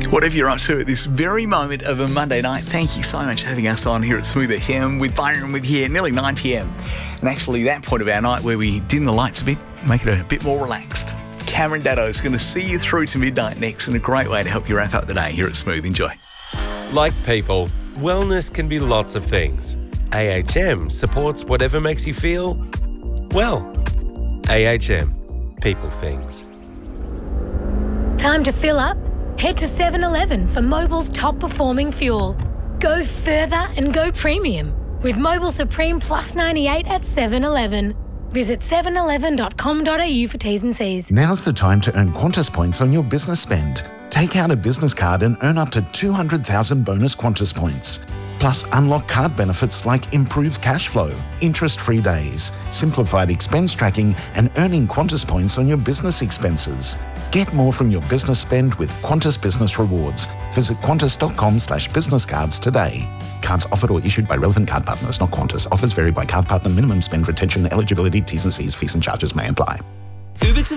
Whatever you're up to at this very moment of a Monday night, thank you so much for having us on here at Smooth FM with Byron with here, nearly 9 p.m. And actually that point of our night where we dim the lights a bit, make it a bit more relaxed. Cameron Daddo is going to see you through to midnight next, and a great way to help you wrap up the day here at Smooth. Enjoy. Like people, wellness can be lots of things. AHM supports whatever makes you feel, well. AHM, people things. Time to fill up? Head to 7-Eleven for Mobil's top-performing fuel. Go further and go premium with Mobil Supreme Plus 98 at 7-Eleven. Visit 7eleven.com.au for T's and C's. Now's the time to earn Qantas points on your business spend. Take out a business card and earn up to 200,000 bonus Qantas points. Plus, unlock card benefits like improved cash flow, interest-free days, simplified expense tracking, and earning Qantas points on your business expenses. Get more from your business spend with Qantas Business Rewards. Visit qantas.com/business cards today. Cards offered or issued by relevant card partners, not Qantas. Offers vary by card partner. Minimum spend, retention, eligibility, T's and C's, fees and charges may apply.